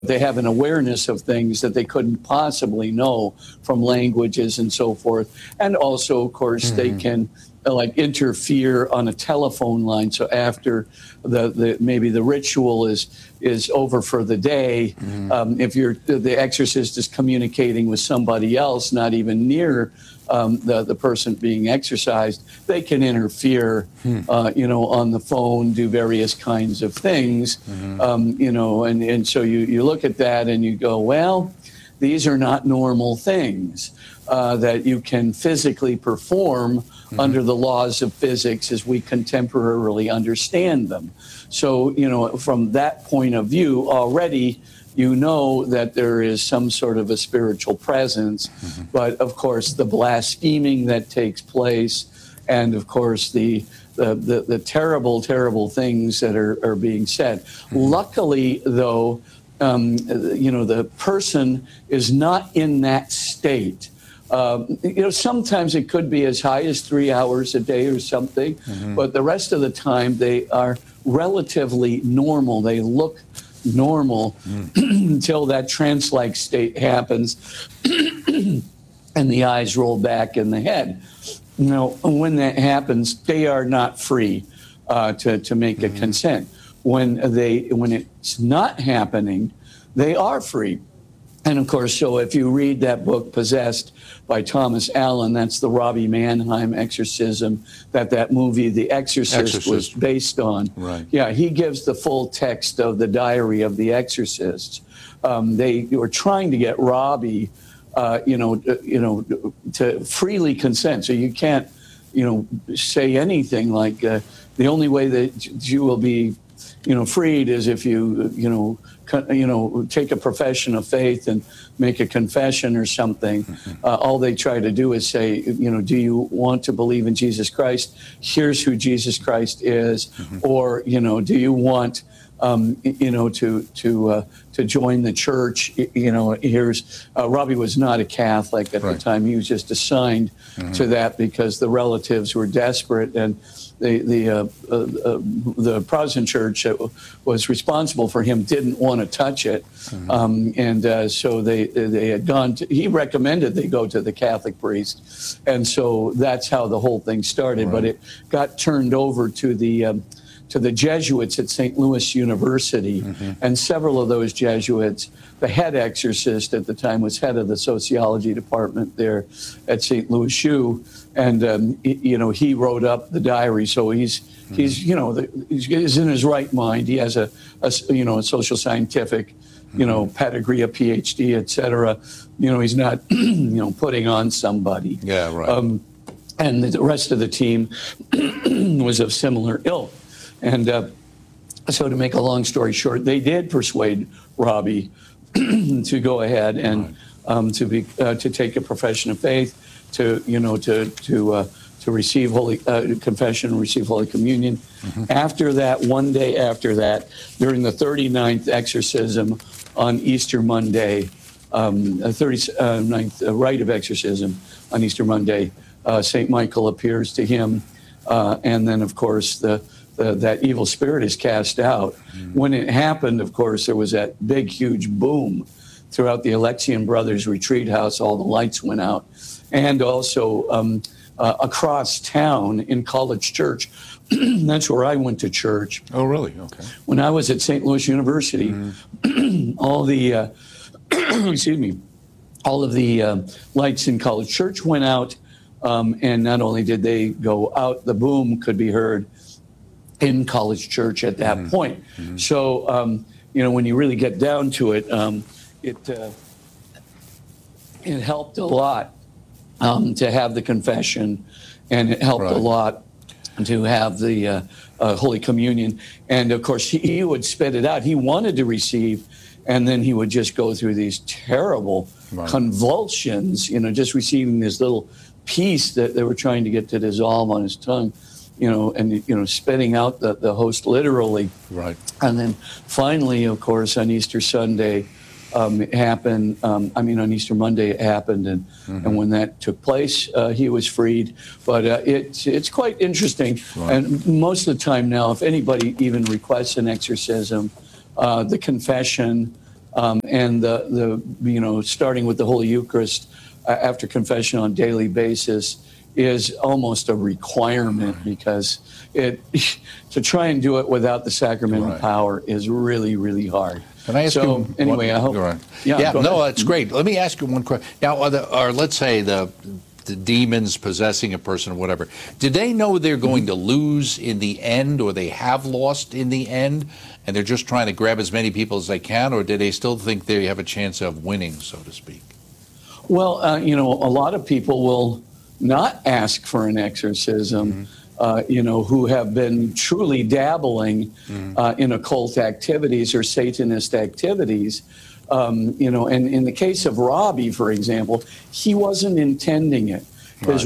they have an awareness of things that they couldn't possibly know from languages and so forth. And also, of course, they can like interfere on a telephone line. So after the maybe the ritual is over for the day, if the exorcist is communicating with somebody else, not even near the person being exorcised, they can interfere, on the phone, do various kinds of things, and so you look at that and you go, well, these are not normal things that you can physically perform under the laws of physics as we contemporarily understand them. So, from that point of view, already you know that there is some sort of a spiritual presence, but of course the blaspheming that takes place, and of course the terrible, terrible things that are being said. Luckily, though, the person is not in that state. Sometimes it could be as high as 3 hours a day or something, but the rest of the time they are relatively normal. They look normal until that trance-like state happens and the eyes roll back in the head. When that happens, they are not free to make a consent. When it's not happening, they are free. And of course, so if you read that book, Possessed by Thomas Allen, that's the Robbie Mannheim exorcism that movie, The Exorcist, was based on. Right. Yeah, he gives the full text of the diary of the exorcists. They were trying to get Robbie, to freely consent. So you can't, say anything like the only way that you will be, freed is if you, take a profession of faith and make a confession or something. All they try to do is say, do you want to believe in Jesus Christ? Here's who Jesus Christ is. Or, do you want, to join the church? Here's Robbie was not a Catholic at the time. He was just assigned to that because the relatives were desperate, and the Protestant church that was responsible for him didn't want to touch it, so they had gone to, he recommended they go to the Catholic priest, and so that's how the whole thing started. But it got turned over to the Jesuits at St. Louis University, and several of those Jesuits, the head exorcist at the time was head of the sociology department there at St. Louis U, and he wrote up the diary. So he's he's in his right mind. He has a social scientific pedigree, a PhD, etc. He's not putting on somebody. Yeah, right. And the rest of the team was of similar ilk. And so to make a long story short, they did persuade Robbie to go ahead and to take a profession of faith, to receive holy confession, receive Holy Communion. After that, one day after that, during the 39th exorcism on Easter Monday, 39th rite of exorcism on Easter Monday, St. Michael appears to him, and then, of course, that evil spirit is cast out. When it happened, of course, there was that big, huge boom throughout the Alexian Brothers retreat house. All the lights went out. And also across town in College Church. That's where I went to church. Oh, really? Okay. When I was at St. Louis University, all the, all of the lights in College Church went out. And not only did they go out, the boom could be heard in College Church at that point. So, when you really get down to it, it helped a lot to have the confession, and it helped a lot to have the Holy Communion. And of course, he would spit it out. He wanted to receive, and then he would just go through these terrible convulsions, just receiving this little piece that they were trying to get to dissolve on his tongue. And spitting out the host literally. Right. And then finally, of course, on Easter Sunday, it happened. On Easter Monday, it happened, and when that took place, he was freed. But it's quite interesting. And most of the time now, if anybody even requests an exorcism, the confession, and starting with the Holy Eucharist after confession on a daily basis is almost a requirement, because to try and do it without the sacramental power is really, really hard. Can I ask you anyway, I hope. That's great. Let me ask you one question. Now, or let's say the demons possessing a person or whatever, did they know they're going to lose in the end, or they have lost in the end, and they're just trying to grab as many people as they can, or do they still think they have a chance of winning, so to speak? Well, a lot of people will not ask for an exorcism, who have been truly dabbling in occult activities or Satanist activities. And in the case of Robbie, for example, he wasn't intending it. His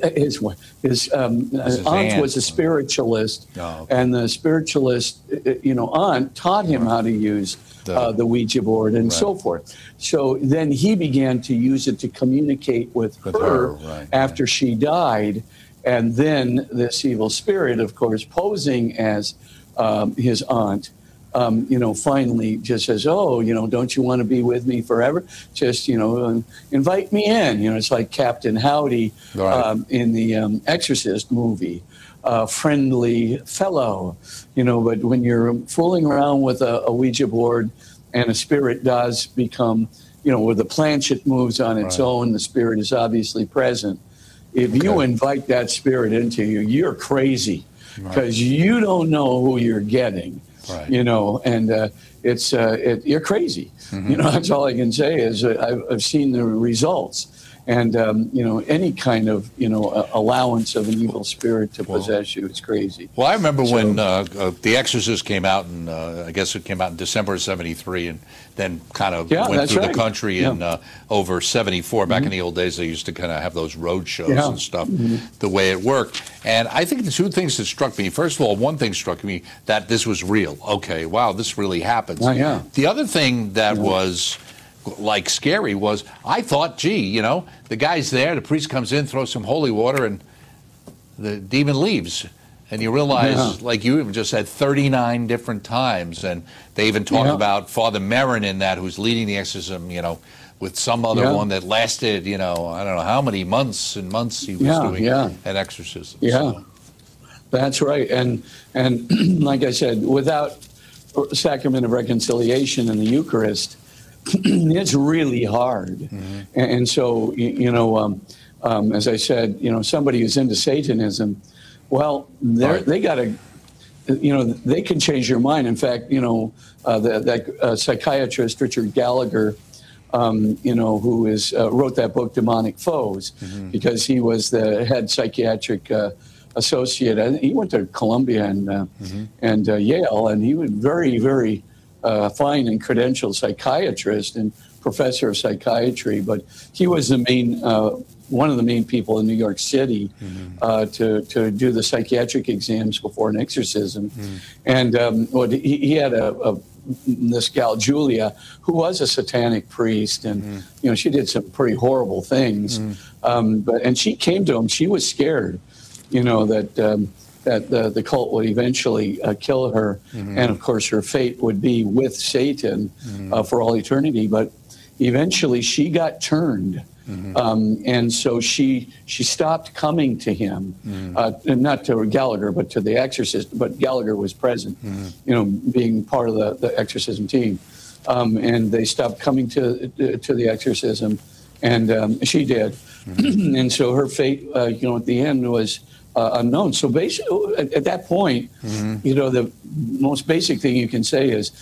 aunt was a spiritualist, and the spiritualist, aunt taught him how to use the Ouija board and so forth. So then he began to use it to communicate with her after she died, and then this evil spirit, of course, posing as his aunt, finally just says, "Oh, don't you want to be with me forever? Just, invite me in." It's like Captain Howdy in the Exorcist movie, friendly fellow, but when you're fooling around with a Ouija board and a spirit does become, where the planchet moves on its own, the spirit is obviously present. If you invite that spirit into you, you're crazy, because you don't know who you're getting. And you're crazy. That's all I can say is I've seen the results. And, any kind of, allowance of an evil spirit to possess you is crazy. Well, I remember when The Exorcist came out, and I guess it came out in December of '73, and then kind of went through the country in over '74. Back in the old days, they used to kind of have those road shows and stuff, the way it worked. And I think the two things that struck me, first of all, one thing struck me, that this was real. Okay, wow, this really happens. The other thing that was scary was, I thought, the guy's there, the priest comes in, throws some holy water, and the demon leaves. And you realize, like you even just said, 39 different times. And they even talk about Father Merrin in that, who's leading the exorcism, with some other one that lasted, I don't know how many months and months he was doing an exorcism. So. That's right. And like I said, without sacrament of reconciliation in the Eucharist, it's really hard. And so, as I said, somebody who's into Satanism, well, they got to, they can change your mind. In fact, that psychiatrist, Richard Gallagher, who wrote that book, Demonic Foes, because he was the head psychiatric associate. He went to Columbia and Yale, and he was very, very fine and credentialed psychiatrist and professor of psychiatry, but he was one of the main people in New York City to do the psychiatric exams before an exorcism. And he had this gal, Julia, who was a satanic priest, and she did some pretty horrible things. And she came to him. She was scared, that the cult would eventually kill her, and of course her fate would be with Satan for all eternity. But eventually she got turned, and so she stopped coming to him, not to Gallagher, but to the exorcist. But Gallagher was present, being part of the exorcism team, and they stopped coming to the exorcism, and she did, and so her fate, at the end was unknown. So basically, at that point, the most basic thing you can say is,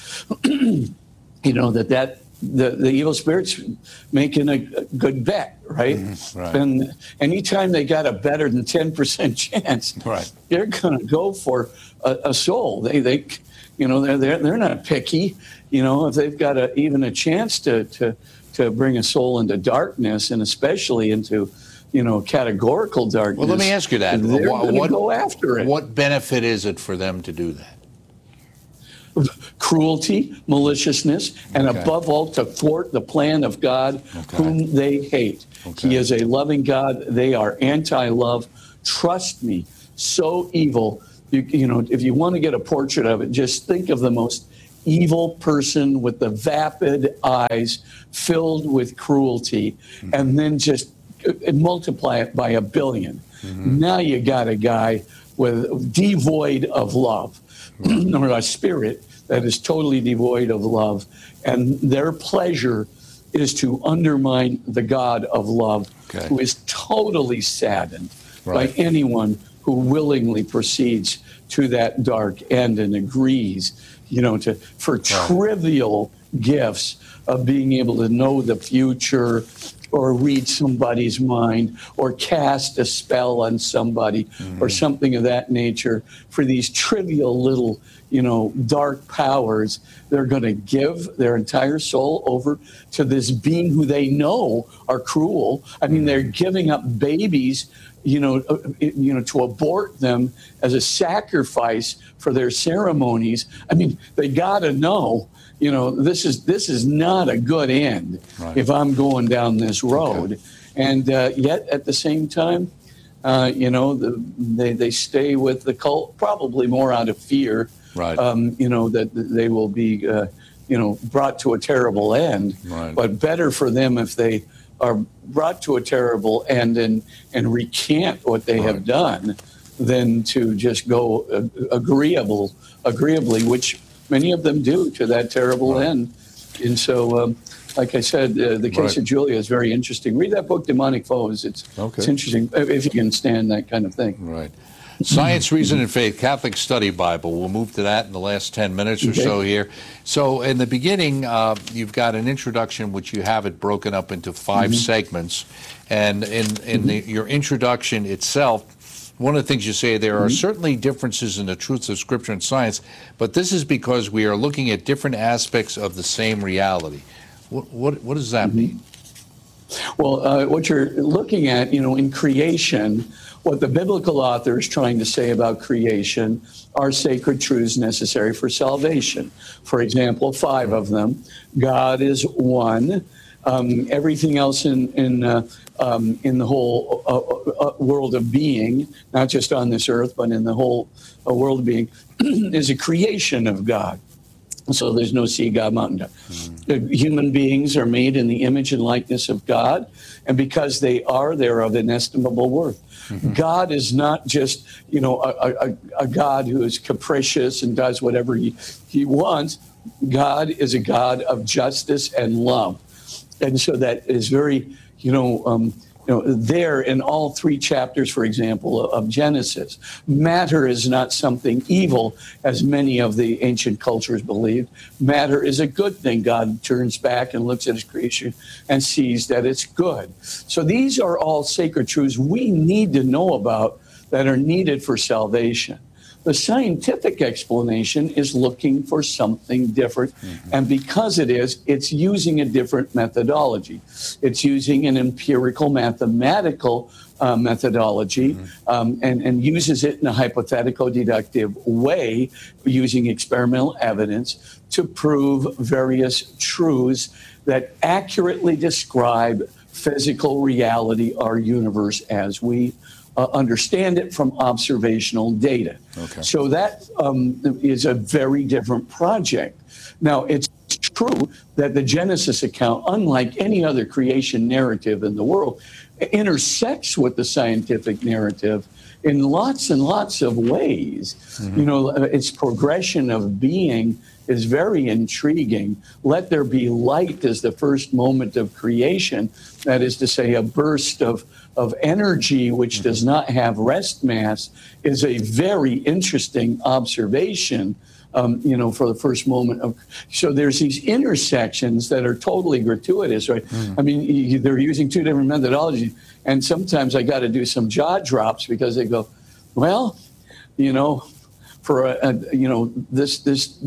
that the evil spirit's making a good bet, right? And anytime they got a better than 10% chance, they're going to go for a soul. They're not picky. If they've got even a chance to bring a soul into darkness, and especially into categorical darkness. Well, let me ask you that. They're going to go after it. What benefit is it for them to do that? Cruelty, maliciousness, and above all, to thwart the plan of God, whom they hate. He is a loving God. They are anti-love. Trust me, so evil. If you want to get a portrait of it, just think of the most evil person with the vapid eyes filled with cruelty, and then just multiply it by 1 billion. Now you got a guy with devoid of love, or a spirit that is totally devoid of love, and their pleasure is to undermine the God of love, who is totally saddened by anyone who willingly proceeds to that dark end and agrees, for trivial gifts of being able to know the future, or read somebody's mind, or cast a spell on somebody, or something of that nature. For these trivial little, dark powers, they're going to give their entire soul over to this being who they know are cruel. I mean, they're giving up babies, to abort them as a sacrifice for their ceremonies. I mean, they got to know, this is not a good end if I'm going down this road. And yet at the same time, they stay with the cult, probably more out of fear, that they will be, brought to a terrible end. But better for them if they are brought to a terrible end and recant what they have done than to just go agreeably, which many of them do, to that terrible end. And so, like I said, the case of Julia is very interesting. Read that book, Demonic Foes. It's interesting, if you can stand that kind of thing. Right. Science, Reason, and Faith, Catholic Study Bible. We'll move to that in the last 10 minutes or so here. So in the beginning, you've got an introduction, which you have it broken up into 5 segments. And in your introduction itself, one of the things you say, there are certainly differences in the truths of Scripture and science, but this is because we are looking at different aspects of the same reality. What does that mean? Well, what you're looking at, in creation, what the biblical author is trying to say about creation are sacred truths necessary for salvation. For example, 5 of them. God is one. Everything else in the whole world of being, not just on this earth, but in the whole world of being, is a creation of God. So there's no sea god, mountain god. Human beings are made in the image and likeness of God, and because they're of inestimable worth. God is not just, a God who is capricious and does whatever he wants. God is a God of justice and love. And so that is very, there in all 3 chapters, for example, of Genesis. Matter is not something evil, as many of the ancient cultures believed. Matter is a good thing. God turns back and looks at his creation and sees that it's good. So these are all sacred truths we need to know about that are needed for salvation. The scientific explanation is looking for something different, and because it's using a different methodology. It's using an empirical mathematical methodology and uses it in a hypothetical deductive way, using experimental evidence to prove various truths that accurately describe physical reality, our universe as we understand it from observational data. So that is a very different project. Now, it's true that the Genesis account, unlike any other creation narrative in the world, intersects with the scientific narrative in lots and lots of ways. Its progression of being is very intriguing. Let there be light as the first moment of creation. That is to say, a burst of energy which does not have rest mass is a very interesting observation, for the first moment of. So there's these intersections that are totally gratuitous, right? I mean, they're using 2 different methodologies, and sometimes I got to do some jaw drops because they go, well, for this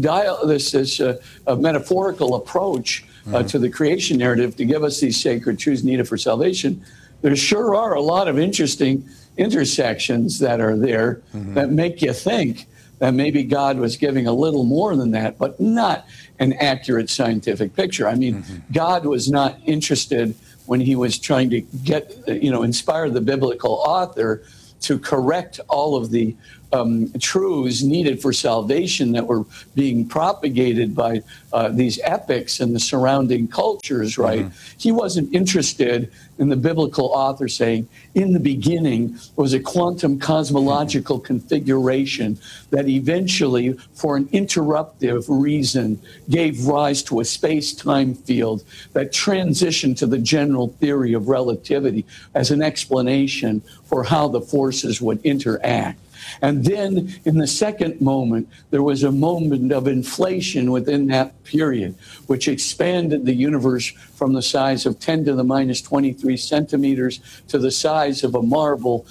metaphorical approach to the creation narrative to give us these sacred truths needed for salvation, there sure are a lot of interesting intersections that are there that make you think that maybe God was giving a little more than that, but not an accurate scientific picture. I mean, God was not interested when he was trying to inspire the biblical author to correct all of the truths needed for salvation that were being propagated by these epics and the surrounding cultures, right? He wasn't interested in the biblical author saying, in the beginning was a quantum cosmological configuration that eventually, for an interruptive reason, gave rise to a space-time field that transitioned to the general theory of relativity as an explanation for how the forces would interact. And then in the second moment, there was a moment of inflation within that period, which expanded the universe from the size of 10 to the minus 23 centimeters to the size of a marble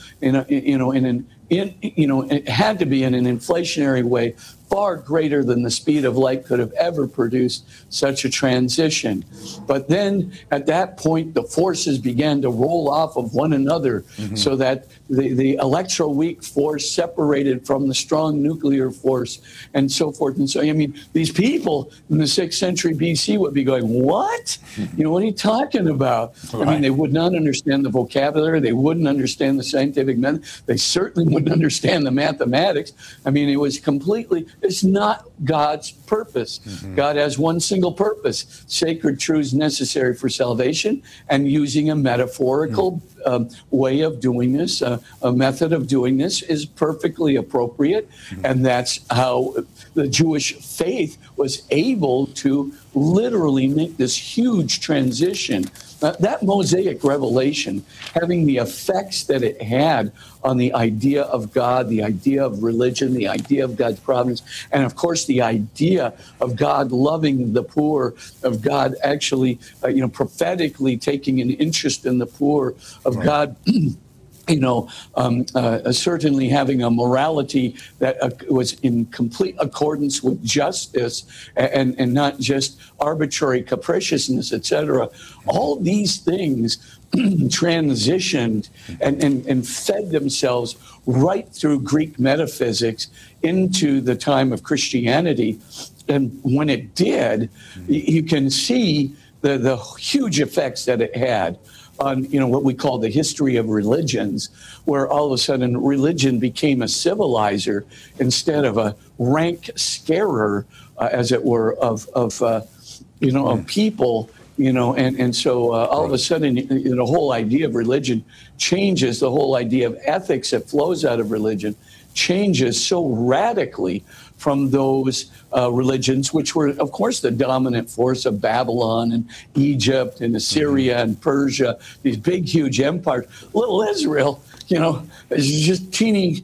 it had to be in an inflationary way far greater than the speed of light could have ever produced such a transition. But then at that point, the forces began to roll off of one another so that the electroweak force separated from the strong nuclear force and so forth. And so, I mean, these people in the 6th century BC would be going, what? What are you talking about? Right. I mean, they would not understand the vocabulary. They wouldn't understand the scientific method. They certainly wouldn't understand the mathematics. I mean, it was completely... It's not God's purpose. God has one single purpose: sacred truths necessary for salvation, and using a metaphorical way of doing this, a method of doing this is perfectly appropriate. And that's how the Jewish faith was able to literally make this huge transition. That Mosaic revelation, having the effects that it had on the idea of God, the idea of religion, the idea of God's providence, and of course the idea of God loving the poor, of God actually, prophetically taking an interest in the poor, of God certainly having a morality that was in complete accordance with justice and not just arbitrary capriciousness, etc. All these things transitioned and fed themselves right through Greek metaphysics into the time of Christianity. And when it did, you can see the huge effects that it had on what we call the history of religions, where all of a sudden religion became a civilizer instead of a rank scarer, as it were, of people. And so all of a sudden the whole idea of religion changes. The whole idea of ethics that flows out of religion changes so radically from those religions, which were, of course, the dominant force of Babylon and Egypt and Assyria and Persia, these big, huge empires. Little Israel, is just teeny,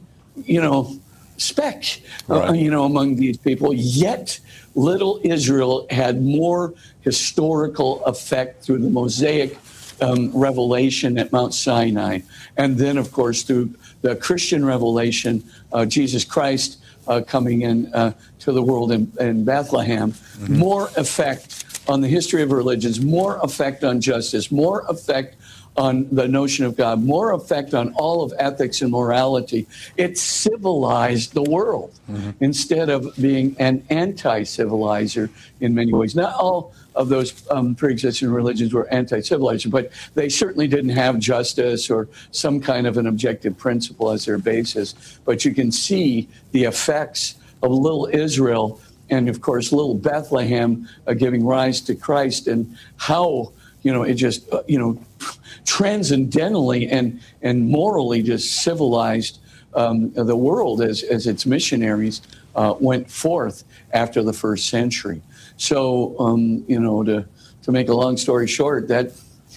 speck, among these people. Yet little Israel had more historical effect through the Mosaic revelation at Mount Sinai. And then, of course, through the Christian revelation, Jesus Christ coming in to the world in Bethlehem, more effect on the history of religions, more effect on justice, more effect on the notion of God, more effect on all of ethics and morality. It civilized the world instead of being an anti-civilizer in many ways. Not all of those pre-existing religions were anti-civilizer, but they certainly didn't have justice or some kind of an objective principle as their basis. But you can see the effects of little Israel and, of course, little Bethlehem giving rise to Christ, and how, it just, transcendentally and morally just civilized the world as its missionaries went forth after the first century. So, to make a long story short, that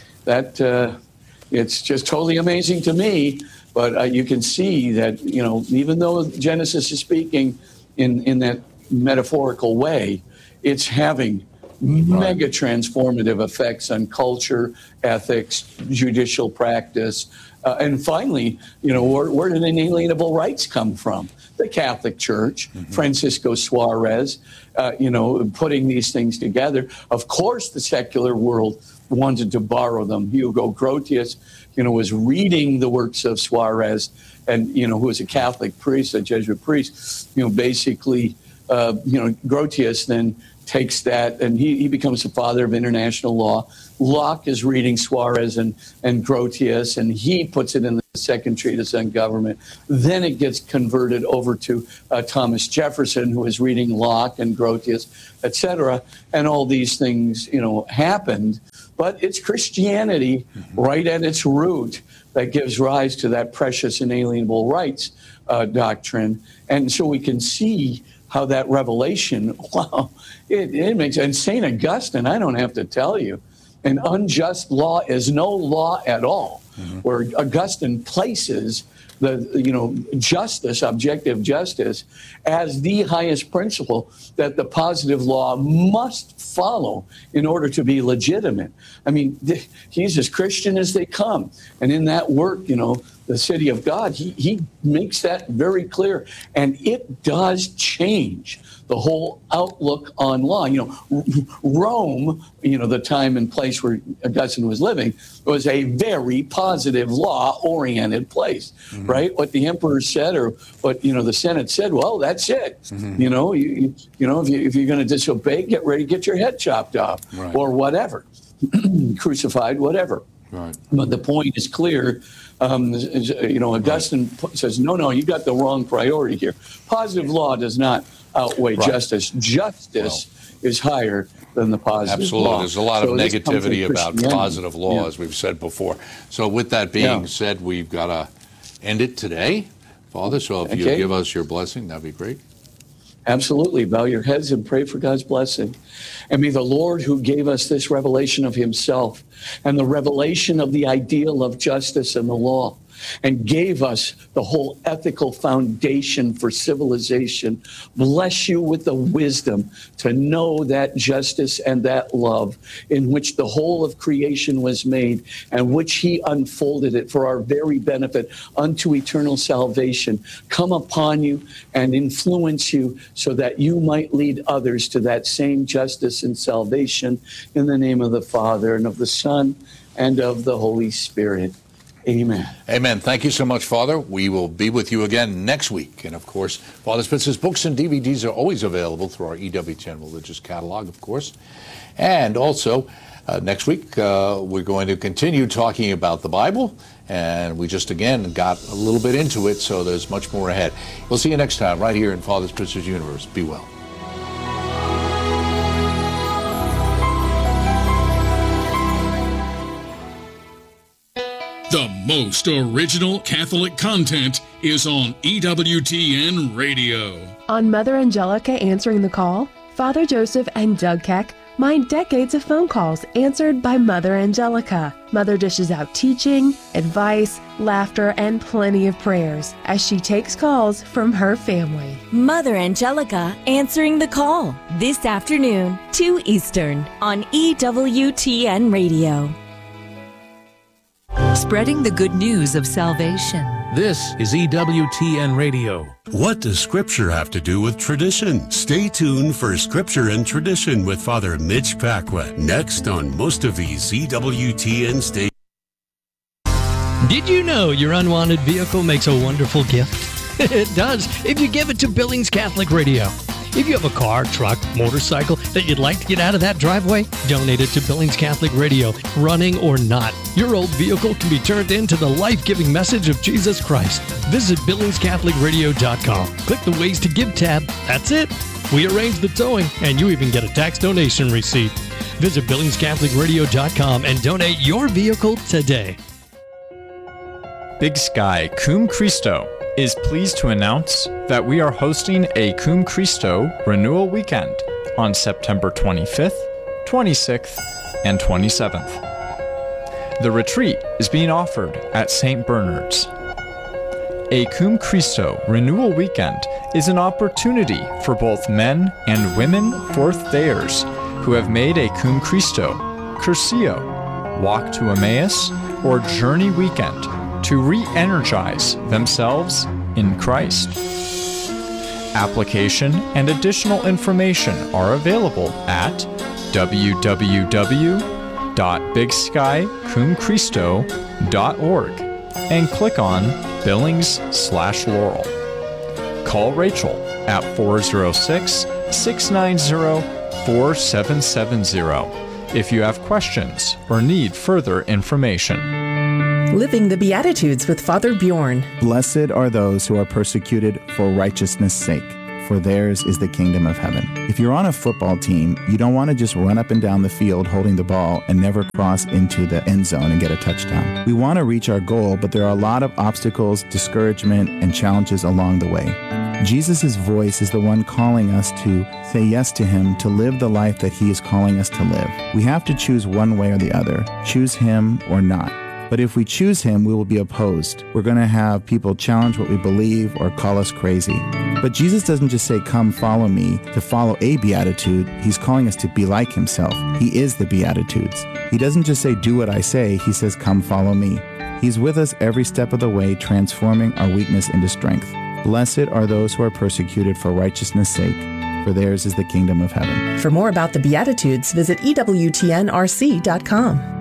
it's just totally amazing to me. But you can see that, even though Genesis is speaking in that metaphorical way, it's having mega transformative effects on culture, ethics, judicial practice. And finally, where did inalienable rights come from? The Catholic Church, Francisco Suarez, putting these things together. Of course, the secular world wanted to borrow them. Hugo Grotius, was reading the works of Suarez, and, who was a Catholic priest, a Jesuit priest, basically, Grotius then takes that, and he becomes the father of international law. Locke is reading Suarez and Grotius, and he puts it in the second treatise on government. Then it gets converted over to Thomas Jefferson, who was reading Locke and Grotius, etc. And all these things, happened. But it's Christianity right at its root that gives rise to that precious inalienable rights doctrine. And so we can see how that revelation, it makes, and St. Augustine, I don't have to tell you, an unjust law is no law at all, where Augustine places the justice, objective justice, as the highest principle that the positive law must follow in order to be legitimate. I mean, he's as Christian as they come. And in that work, the City of God, he makes that very clear. And it does change the whole outlook on law. Rome, the time and place where Augustine was living, was a very positive law-oriented place, right? What the emperor said or what, the Senate said, well, that's it. If you're going to disobey, get ready, get your head chopped off or whatever, crucified, whatever. Right. But the point is clear. Augustine says, no, you got the wrong priority here. Positive law does not outweigh justice. Justice is higher than the positive law. There's a lot of negativity about positive law, as we've said before. So with that being said, we've got to end it today, Father. So if you give us your blessing, that'd be great. Absolutely. Bow your heads and pray for God's blessing. And may the Lord, who gave us this revelation of himself and the revelation of the ideal of justice and the law, and gave us the whole ethical foundation for civilization, bless you with the wisdom to know that justice and that love in which the whole of creation was made and which he unfolded it for our very benefit unto eternal salvation come upon you and influence you so that you might lead others to that same justice and salvation in the name of the Father and of the Son and of the Holy Spirit. Amen. Amen. Thank you so much, Father. We will be with you again next week. And, of course, Father Spitzer's books and DVDs are always available through our EWTN Religious Catalog, of course. And also, next week, we're going to continue talking about the Bible. And we just, again, got a little bit into it, so there's much more ahead. We'll see you next time right here in Father Spitzer's Universe. Be well. The most original Catholic content is on EWTN Radio. On Mother Angelica Answering the Call, Father Joseph and Doug Keck mine decades of phone calls answered by Mother Angelica. Mother dishes out teaching, advice, laughter, and plenty of prayers as she takes calls from her family. Mother Angelica Answering the Call, this afternoon, 2 Eastern, on EWTN Radio. Spreading the good news of salvation. This is EWTN Radio. What does Scripture have to do with tradition? Stay tuned for Scripture and Tradition with Father Mitch Pacwa, next on most of these EWTN stations. Did you know your unwanted vehicle makes a wonderful gift? It does, if you give it to Billings Catholic Radio. If you have a car, truck, motorcycle that you'd like to get out of that driveway, donate it to Billings Catholic Radio, running or not. Your old vehicle can be turned into the life-giving message of Jesus Christ. Visit BillingsCatholicRadio.com. Click the Ways to Give tab. That's it. We arrange the towing, and you even get a tax donation receipt. Visit BillingsCatholicRadio.com and donate your vehicle today. Big Sky Cum Christo is pleased to announce that we are hosting a Cum Christo Renewal Weekend on September 25th, 26th, and 27th. The retreat is being offered at St. Bernard's. A Cum Christo Renewal Weekend is an opportunity for both men and women fourth-dayers who have made a Cum Christo, Curcio, Walk to Emmaus, or Journey Weekend to re-energize themselves in Christ. Application and additional information are available at www.bigskycumchristo.org and click on Billings/Laurel. Call Rachel at 406-690-4770 if you have questions or need further information. Living the Beatitudes with Father Bjorn. Blessed are those who are persecuted for righteousness' sake, for theirs is the kingdom of heaven. If you're on a football team, you don't want to just run up and down the field holding the ball and never cross into the end zone and get a touchdown. We want to reach our goal, but there are a lot of obstacles, discouragement, and challenges along the way. Jesus' voice is the one calling us to say yes to him, to live the life that he is calling us to live. We have to choose one way or the other, choose him or not. But if we choose him, we will be opposed. We're going to have people challenge what we believe or call us crazy. But Jesus doesn't just say, come follow me, to follow a beatitude. He's calling us to be like himself. He is the Beatitudes. He doesn't just say, do what I say. He says, come follow me. He's with us every step of the way, transforming our weakness into strength. Blessed are those who are persecuted for righteousness' sake, for theirs is the kingdom of heaven. For more about the Beatitudes, visit EWTNRC.com.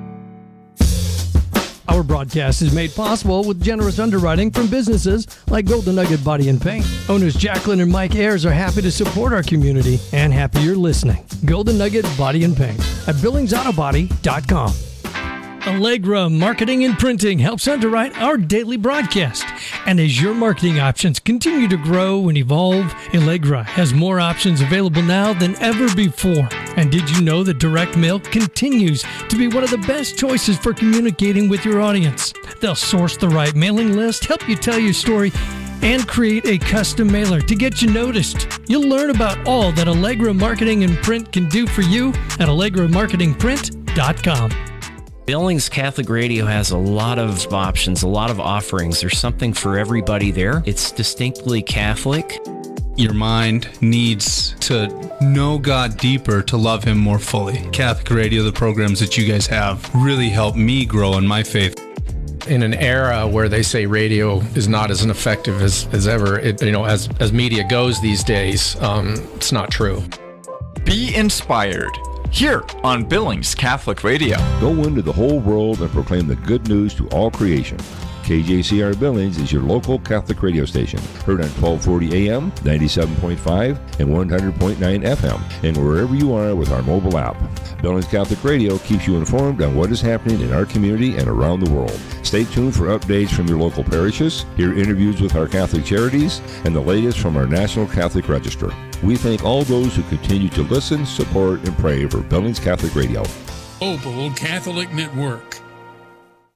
Our broadcast is made possible with generous underwriting from businesses like Golden Nugget Body and Paint. Owners Jacqueline and Mike Ayers are happy to support our community and happy you're listening. Golden Nugget Body and Paint at BillingsAutoBody.com. Allegra Marketing and Printing helps underwrite our daily broadcast. And as your marketing options continue to grow and evolve, Allegra has more options available now than ever before. And did you know that direct mail continues to be one of the best choices for communicating with your audience? They'll source the right mailing list, help you tell your story, and create a custom mailer to get you noticed. You'll learn about all that Allegra Marketing and Print can do for you at AllegraMarketingPrint.com. Billings Catholic Radio has a lot of options, a lot of offerings. There's something for everybody there. It's distinctly Catholic. Your mind needs to know God deeper to love him more fully. Catholic Radio, the programs that you guys have, really helped me grow in my faith. In an era where they say radio is not as effective as ever, as media goes these days, it's not true. Be inspired. Here on Billings Catholic Radio. Go into the whole world and proclaim the good news to all creation. KJCR Billings is your local Catholic radio station, heard on 1240 AM, 97.5, and 100.9 FM, and wherever you are with our mobile app. Billings Catholic Radio keeps you informed on what is happening in our community and around the world. Stay tuned for updates from your local parishes, hear interviews with our Catholic charities, and the latest from our National Catholic Register. We thank all those who continue to listen, support, and pray for Billings Catholic Radio. Global Catholic Network.